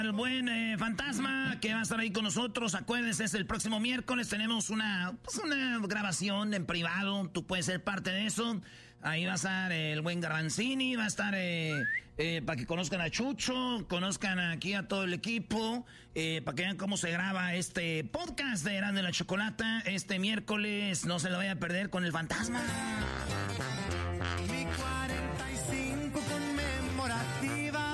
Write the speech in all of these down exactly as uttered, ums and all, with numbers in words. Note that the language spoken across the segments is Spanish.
El buen eh, Fantasma que va a estar ahí con nosotros. Acuérdense, es el próximo miércoles. Tenemos una, pues una grabación en privado. Tú puedes ser parte de eso. Ahí va a estar el buen Garbanzini. Va a estar eh, eh, para que conozcan a Chucho. Conozcan aquí a todo el equipo. Eh, para que vean cómo se graba este podcast de Erasmo y la Chocolata. Este miércoles no se lo vaya a perder con el Fantasma. Mi cuarenta y cinco conmemorativa.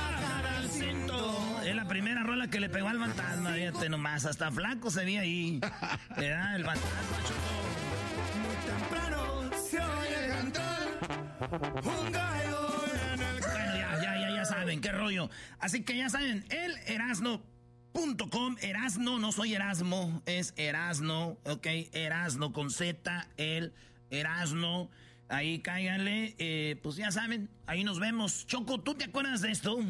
Es la primera rola que le pegó al Fantasma, fíjate nomás, hasta flaco se ve ahí. ¿Verdad? El Fantasma, Choco. Muy temprano se oye cantar un gallo en el... Bueno, ya, ya, ya, ya saben, qué rollo. Así que ya saben, el Erasno punto com, Erasno, no soy Erasmo, es Erasno, ok, Erasno con Z, el Erasno. Ahí cáiganle, eh, pues ya saben, ahí nos vemos. Choco, ¿tú te acuerdas de esto?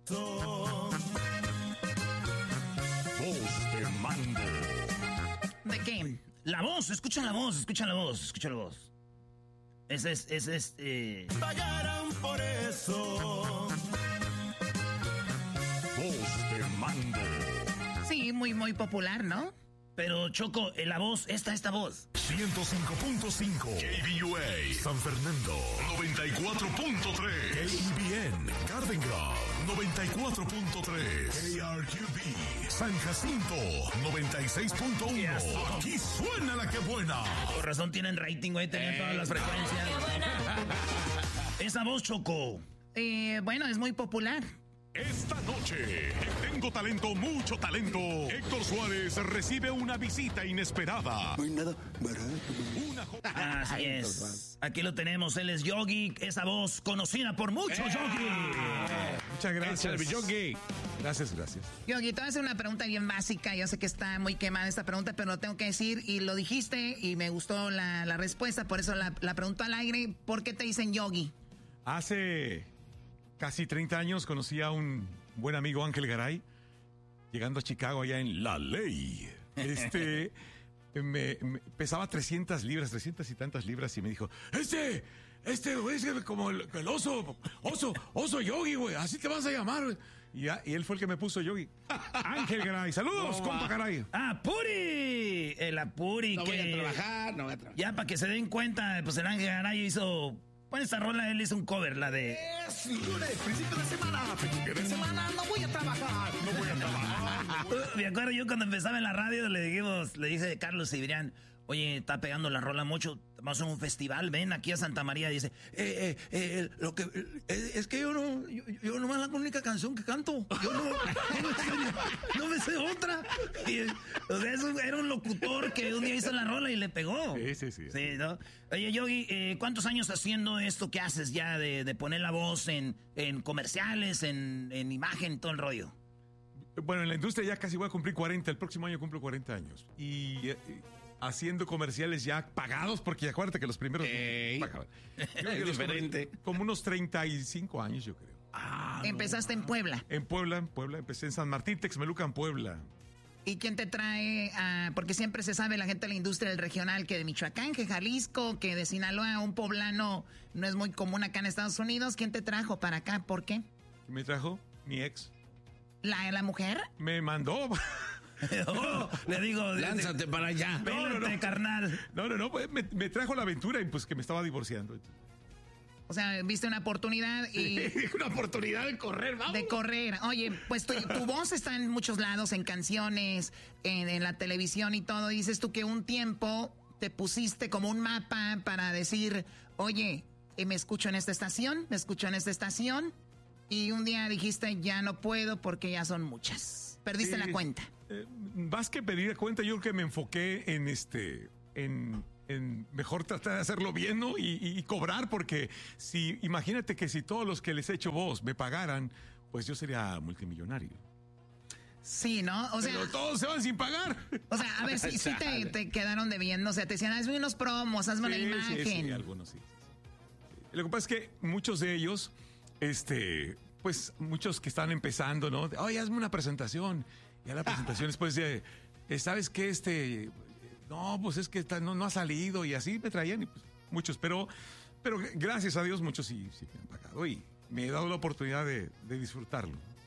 Voz de mando. ¿De qué? La voz, escucha la voz, escucha la voz, escucha la voz. Ese es, ese es, eh... Pagarán por eso. Voz de mando. Sí, muy, muy popular, ¿no? Pero, Choco, en la voz, esta, esta voz. ciento cinco punto cinco K B U A San Fernando, noventa y cuatro punto tres K E B N Garden Grove, noventa y cuatro punto tres K R Q B San Jacinto, noventa y seis punto uno. Aquí suena la que buena. Por razón tienen rating, güey, tenían todas las frecuencias. Esa voz, Choco. Eh, bueno, es muy popular. Esta noche, en Tengo Talento, Mucho Talento, Héctor Suárez recibe una visita inesperada. No hay nada barato. Una jo- Así es. Aquí lo tenemos, él es Yogi, esa voz conocida por mucho, Yogi. Muchas gracias. Yogi. Gracias, gracias. Yogi, te voy a hacer una pregunta bien básica. Yo sé que está muy quemada esta pregunta, pero lo tengo que decir. Y lo dijiste y me gustó la, la respuesta, por eso la, la pregunto al aire. ¿Por qué te dicen Yogi? Hace casi treinta años conocí a un buen amigo, Ángel Garay, llegando a Chicago allá en La Ley. Este me, me pesaba trescientas libras, trescientas y tantas libras y me dijo, este, este güey es como el, el oso, oso, oso Yogi, güey, así te vas a llamar, güey. Y, ya, y él fue el que me puso Yogi. Ángel Garay, saludos, No, compa Garay. ¡Ah, Puri! El Apuri No que... voy a trabajar, no voy a trabajar. Ya, para que se den cuenta, pues el Ángel Garay hizo... Bueno, esta rola él hizo un cover, la de... Es lunes, principio de semana, principio de semana, no voy a trabajar, no voy a trabajar. Me acuerdo yo cuando empezaba en la radio, le dijimos, le dije a Carlos Cibrián, oye, está pegando la rola mucho, vamos a un festival, ven aquí a Santa María. Dice, eh, eh, eh, lo que, eh, es que yo no, yo, yo nomás la única canción que canto, yo no, no, me, sé, no me sé otra. Y, o sea, eso era un locutor que un día hizo la rola y le pegó. Sí, sí, sí. Sí, ¿no? Oye, Yogi, eh, ¿cuántos años haciendo esto que haces ya de, de poner la voz en, en comerciales, en, en imagen, todo el rollo? Bueno, en la industria ya casi voy a cumplir cuarenta, el próximo año cumplo cuarenta años. Y eh, haciendo comerciales ya pagados, porque acuérdate que los primeros Ey. no pagaban. Yo creo que los Diferente. comer- Como unos treinta y cinco años, yo creo. Ah, Empezaste en Puebla. En Puebla, en Puebla, empecé en San Martín, Texmelucan, Puebla. ¿Y quién te trae? a- porque siempre se sabe la gente de la industria del regional que de Michoacán, que Jalisco, que de Sinaloa, un poblano no es muy común acá en Estados Unidos. ¿Quién te trajo para acá? ¿Por qué? ¿Qué me trajo? Mi ex. ¿La, la mujer? Me mandó. Oh, le digo, Lánzate para allá. No, no, no, carnal. No, no, no, pues, me, me trajo la aventura y pues que me estaba divorciando. O sea, viste una oportunidad y... Una oportunidad de correr, vamos. De correr. Oye, pues tu, tu voz está en muchos lados, en canciones, en, en la televisión y todo. Dices tú que un tiempo te pusiste como un mapa para decir, oye, eh, me escucho en esta estación, me escucho en esta estación. Y un día dijiste, ya no puedo porque ya son muchas. Perdiste Sí, la cuenta. Eh, más que pedir cuenta, yo creo que me enfoqué en este, en, en mejor tratar de hacerlo bien, ¿no? Y, y, y cobrar, porque si, imagínate que si todos los que les he hecho voz me pagaran, pues yo sería multimillonario. Sí, ¿no? O sea, Pero todos se van sin pagar. o sea, a ver, si sí, te, te quedaron debiendo. O sea, te decían, hazme unos promos, hazme una Sí, imagen. Sí, sí, algunos sí, sí, sí. Lo que pasa es que muchos de ellos, este, pues muchos que están empezando, ¿no? Oye, hazme una presentación. Y a la presentación después de, eh, ¿sabes qué? Este, no, pues es que está, no, no ha salido y así me traían y pues muchos, pero, pero gracias a Dios muchos sí, sí me han pagado y me he dado la oportunidad de, de disfrutarlo.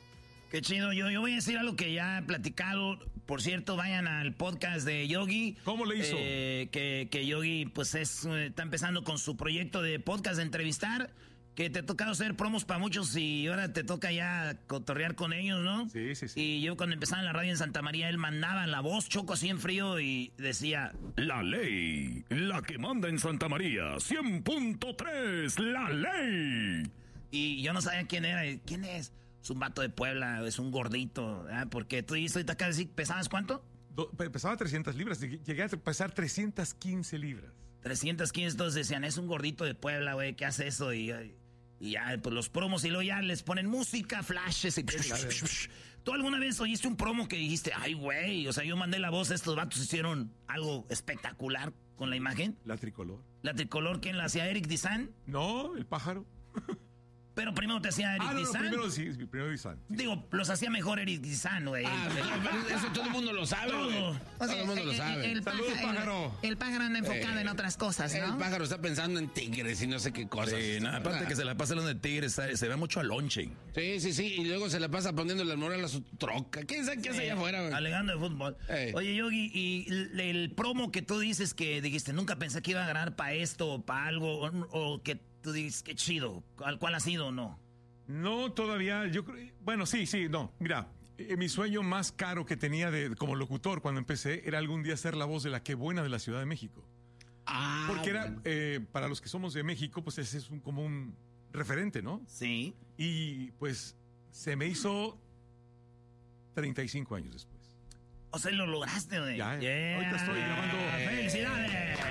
Qué chido. Yo, yo voy a decir algo que ya he platicado. Por cierto, vayan al podcast de Yogi. ¿Cómo le hizo? Eh, que, que Yogi, pues, es, eh, está empezando con su proyecto de podcast de entrevistar. Que te ha tocado hacer promos para muchos y ahora te toca ya cotorrear con ellos, ¿no? Sí, sí, sí. Y yo cuando empezaba en la radio en Santa María, él mandaba la voz, Choco, así en frío y decía... La ley, la que manda en Santa María, cien punto tres, la ley. Y yo no sabía quién era. ¿Quién es? Es un vato de Puebla, es un gordito. ¿eh? Porque tú dices ahorita acá decir, ¿pesabas cuánto? Do, pesaba trescientas libras, llegué a pesar trescientas quince libras. trescientas quince, entonces decían, es un gordito de Puebla, güey, ¿qué hace eso? Y, y ya, pues los promos y luego ya les ponen música, flashes y... ¿Tú alguna vez oíste un promo que dijiste, ay, güey, o sea, yo mandé la voz, estos vatos hicieron algo espectacular con la imagen? La tricolor. ¿La tricolor quién la hacía? ¿Eric Dizan? No, el pájaro. Pero primero te hacía Eric ah, no, Dizan. No, primero sí, primero Dizan. Digo, los hacía mejor Eric Dizan, güey. Ah, pero eso todo el mundo lo sabe, Todo. güey. O Todo sea, el mundo lo el- sabe. el Saludos, pájaro- pájaro. El, el pájaro anda enfocado Eh, en otras cosas, ¿no? El pájaro está pensando en tigres y no sé qué cosas. Sí, no, aparte que se la pasa hablando de tigres, se se ve mucho a lonche. Sí, sí, sí. Y luego se la pasa poniéndole el moral a su troca. ¿Quién sabe qué hace allá afuera, güey? Alegando de fútbol. Ey. Oye, Yogi, y el, el promo que tú dices que dijiste, nunca pensé que iba a ganar para esto o para algo, o, o que tú dices, qué chido, ¿al cual ha sido o no? No, todavía, yo creo, bueno, sí, sí, no, mira, eh, mi sueño más caro que tenía de, como locutor cuando empecé era algún día ser la voz de la Qué Buena de la Ciudad de México. Ah, Porque era, bueno. eh, para los que somos de México, pues ese es un, como un referente, ¿no? Sí. Y pues se me hizo treinta y cinco años después. O sea, lo lograste, güey. Ya, Yeah. ahorita estoy grabando. ¡Felicidades!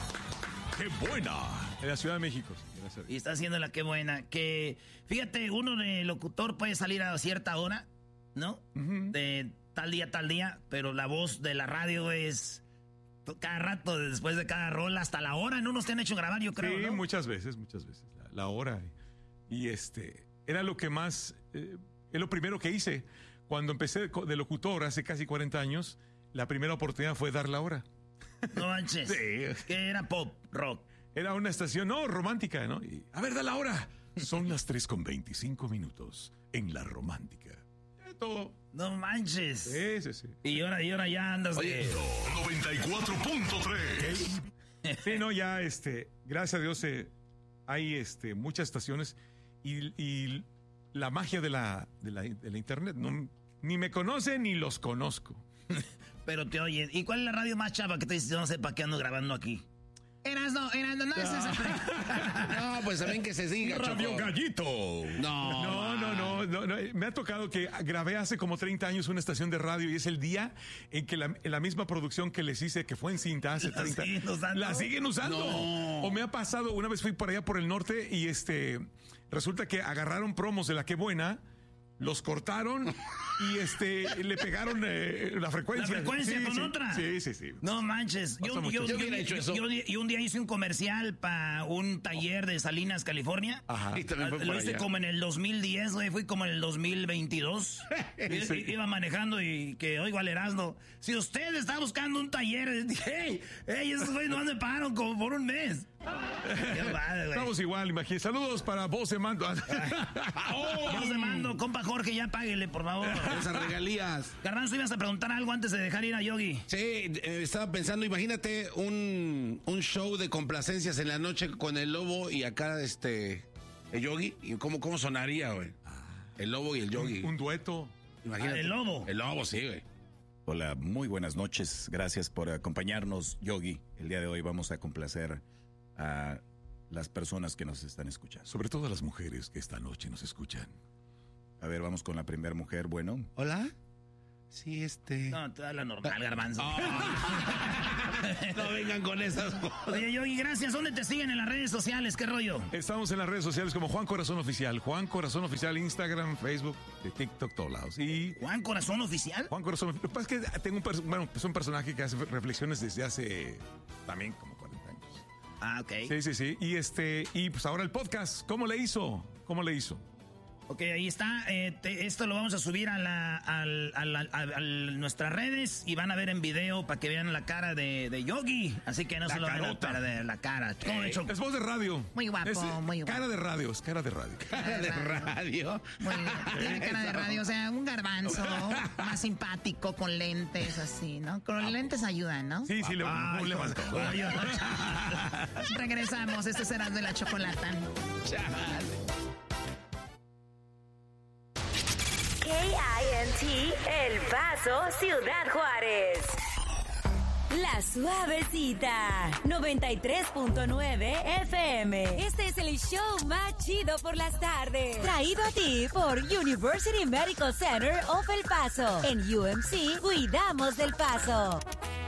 ¡Qué buena! En la Ciudad de México. sí, gracias a Dios. Y está haciendo la que buena. Que, fíjate, uno de locutor puede salir a cierta hora, ¿no? Ujú. De tal día, tal día, pero la voz de la radio es to- cada rato, después de cada rola, hasta la hora, ¿no? Nos te han hecho grabar, yo creo, Sí, ¿no? muchas veces, muchas veces. La, la hora. Y este, era lo que más, eh, es lo primero que hice. Cuando empecé de, co- de locutor hace casi cuarenta años, la primera oportunidad fue dar la hora. No manches. Sí. Que era pop, rock. Era una estación, no, romántica, ¿no? Y, a ver, da la hora. Son las tres con veinticinco minutos en la romántica. Eh, todo. No manches. Sí, sí, sí. Y ahora, y ahora ya andas de... noventa y cuatro punto tres. Sí, no, ya, este, gracias a Dios, eh, hay este, muchas estaciones y, y la magia de la, de la, de la internet, no, ni me conocen ni los conozco. Pero te oyen. ¿Y cuál es la radio más chava que te dice, no sé para qué ando grabando aquí? Erasno, Erasno, no es esa. No, pues también que se diga, Radio Choco. Gallito. No, No, no, no, no, no, me ha tocado que grabé hace como treinta años una estación de radio y es el día en que la, en la misma producción que les hice, que fue en cinta hace ¿La treinta siguen usando? la siguen usando. No. O me ha pasado, una vez fui por allá por el norte y este resulta que agarraron promos de la Qué Buena, los cortaron y este le pegaron eh, la frecuencia. ¿La frecuencia Sí, con sí, otra? Sí, sí, sí. No manches. Yo, Pasa yo, mucho. yo, Yo hubiera hecho eso. yo- yo un día hice un comercial para un taller de Salinas, California. Ajá. Y también fue Lo por hice allá. como en el dos mil diez, güey. Fui como en el dos mil veintidós. I- Sí. Iba manejando y que oigo al Erasmo. Si usted está buscando un taller, dije, hey, hey, esos güeyes no me pagaron como por un mes. Qué padre, güey. Estamos igual, imagínate. Saludos para vos de mando. Vamos de mando, compa Jorge, ya páguele, por favor. Esas regalías. Garbanzo, ibas a preguntar algo antes de dejar ir a Yogi. Sí, eh, estaba pensando, imagínate un, un show de complacencias en la noche con el Lobo y acá este el Yogi. ¿Y cómo, cómo sonaría, güey? El Lobo y el Yogi. Un dueto. Imagínate. Ah, el Lobo. El Lobo, sí, güey. Hola, muy buenas noches. Gracias por acompañarnos, Yogi. El día de hoy vamos a complacer a las personas que nos están escuchando. Sobre todo a las mujeres que esta noche nos escuchan. A ver, vamos con la primera mujer. Bueno, ¿Hola? Sí, este... No, te da la normal, Garbanzo. No vengan con esas cosas. Oye, Yogi, gracias. ¿Dónde te siguen en las redes sociales? ¿Qué rollo? Estamos en las redes sociales como Juan Corazón Oficial. Juan Corazón Oficial, Instagram, Facebook, de TikTok, todos lados. Y ¿Juan Corazón Oficial? Juan Corazón Oficial. Lo que pasa es que tengo un, perso- bueno, es un personaje que hace reflexiones desde hace también como cuarenta años. Ah, ok. Sí, sí, sí. Y este, y pues ahora el podcast, ¿cómo le hizo? ¿Cómo le hizo? Ok, ahí está. Eh, te, esto lo vamos a subir a, la, a, a, la, a, a nuestras redes y van a ver en video para que vean la cara de, de Yogi. Así que no La se lo van a carota. perder, la cara. ¿Cómo he hecho? Es voz de radio. Muy guapo, Es, eh, muy guapo. Cara de radio, es cara de radio. Cara de radio. Muy bien. Tiene cara de radio, o sea, un garbanzo más simpático, con lentes así, ¿no? Con los lentes ayudan, ¿no? Sí, sí, le, Ay, le con todo. Regresamos, este será de la chocolata. K I N T El Paso, Ciudad Juárez. La Suavecita, noventa y tres punto nueve F M. Este es el show más chido por las tardes. Traído a ti por University Medical Center of El Paso. En U M C, cuidamos del paso.